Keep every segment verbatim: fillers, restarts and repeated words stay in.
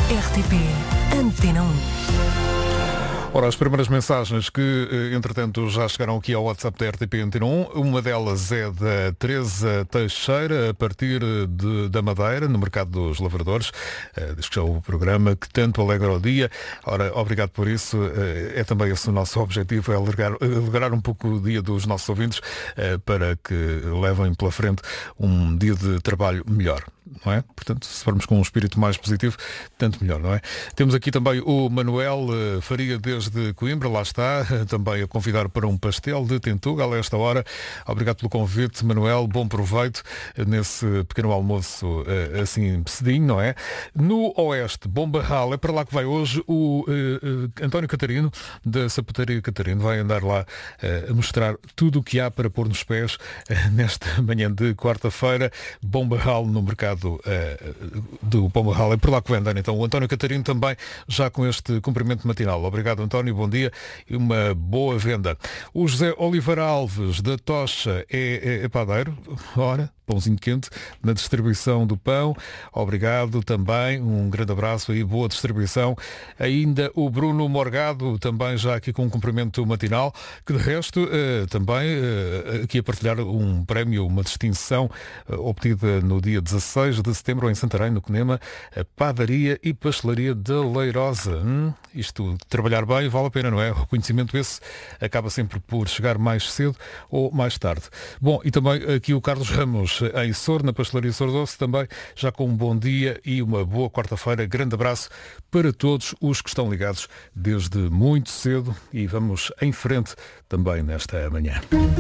R T P Antena um. Ora, as primeiras mensagens que, entretanto, já chegaram aqui ao WhatsApp da R T P Antena um. Uma delas é da Teresa Teixeira, a partir de, da Madeira, no Mercado dos Lavradores. Uh, diz que é o programa que tanto alegra o dia. Ora, obrigado por isso. Uh, é também esse o nosso objetivo, é alegrar, alegrar um pouco o dia dos nossos ouvintes, uh, para que levem pela frente um dia de trabalho melhor. Não é? Portanto, se formos com um espírito mais positivo, tanto melhor, não é? Temos aqui também o Manuel uh, Faria desde Coimbra, lá está, uh, também a convidar para um pastel de Tentugal a esta hora. Obrigado pelo convite, Manuel, bom proveito uh, nesse pequeno almoço uh, assim cedinho, não é? No Oeste, Bom Barral, é para lá que vai hoje o uh, uh, António Catarino, da Sapataria Catarino, vai andar lá uh, a mostrar tudo o que há para pôr nos pés uh, nesta manhã de quarta-feira. Bom Barral no mercado Do, uh, do Bom Barral, é por lá que vai andar então o António Catarino também já com este cumprimento matinal. Obrigado, António, bom dia e uma boa venda. O José Oliveira Alves da Tocha é, é, é padeiro, ora, pãozinho quente na distribuição do pão. Obrigado também, um grande abraço aí, boa distribuição. Ainda o Bruno Morgado também já aqui com um cumprimento matinal, que de resto uh, também uh, aqui a partilhar um prémio, uma distinção uh, obtida no dia dezasseis de setembro em Santarém, no Conema, a Padaria e Pastelaria da Leirosa. Hum, isto, trabalhar bem vale a pena, não é? O reconhecimento esse acaba sempre por chegar mais cedo ou mais tarde. Bom, e também aqui o Carlos Ramos em Sor, na Pastelaria Sordoce, também já com um bom dia e uma boa quarta-feira. Grande abraço para todos os que estão ligados desde muito cedo e vamos em frente também nesta manhã.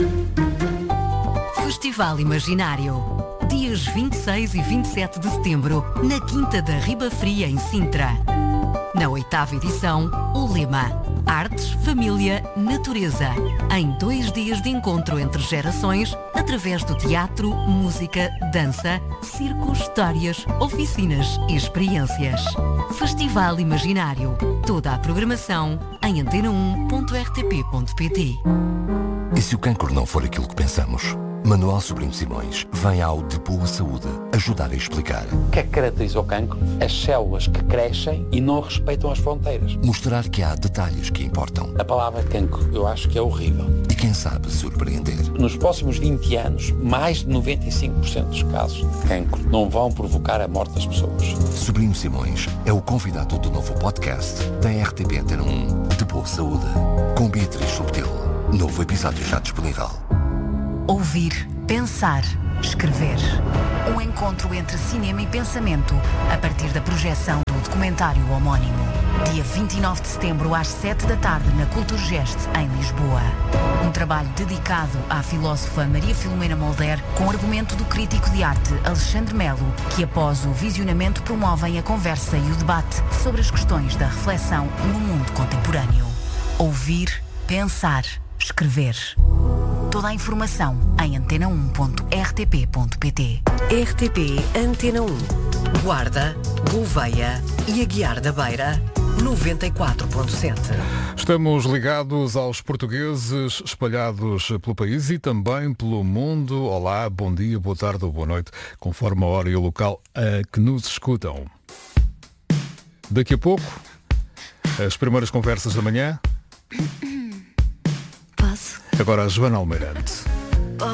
Festival Imaginário. Dias vinte e seis e vinte e sete de setembro, na Quinta da Riba Fria, em Sintra. Na oitava edição, o lema Artes, Família, Natureza. Em dois dias de encontro entre gerações, através do teatro, música, dança, circo, histórias, oficinas e experiências. Festival Imaginário. Toda a programação em antena um ponto r t p ponto p t. E se o cancro não for aquilo que pensamos? Manuel Sobrinho Simões vem ao De Boa Saúde ajudar a explicar. O que é que caracteriza o cancro? As células que crescem e não respeitam as fronteiras. Mostrar que há detalhes que importam. A palavra cancro eu acho que é horrível. E quem sabe surpreender. Nos próximos vinte anos, mais de noventa e cinco por cento dos casos de cancro não vão provocar a morte das pessoas. Sobrinho Simões é o convidado do novo podcast da R T P Antena um, De Boa Saúde, com Beatriz Subtil. Novo episódio já disponível. Ouvir, pensar, escrever. Um encontro entre cinema e pensamento, a partir da projeção do documentário homónimo. Dia vinte e nove de setembro, às sete da tarde, na Culturgest, em Lisboa. Um trabalho dedicado à filósofa Maria Filomena Molder, com argumento do crítico de arte Alexandre Melo, que após o visionamento promovem a conversa e o debate sobre as questões da reflexão no mundo contemporâneo. Ouvir, pensar, escrever. Toda a informação em antena um ponto r t p ponto p t. R T P Antena um. Guarda, Gouveia e Aguiar da Beira, noventa e quatro ponto sete. Estamos ligados aos portugueses espalhados pelo país e também pelo mundo. Olá, bom dia, boa tarde ou boa noite, conforme a hora e o local a que nos escutam. Daqui a pouco, as primeiras conversas da manhã. Posso? Agora a Joana Almeirante.